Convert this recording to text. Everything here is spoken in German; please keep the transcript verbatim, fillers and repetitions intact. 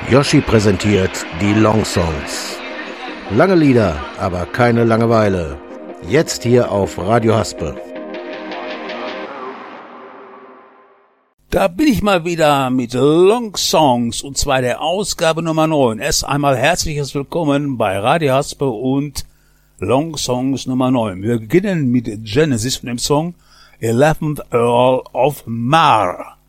Yoshi präsentiert die Long Songs. Lange Lieder, aber keine Langeweile. Jetzt hier auf Radio Haspe. Da bin ich mal wieder mit Long Songs und zwar der Ausgabe Nummer neun. Erst einmal herzliches Willkommen bei Radio Haspe und Long Songs Nummer neun. Wir beginnen mit Genesis von dem Song eleventh Earl of Mar.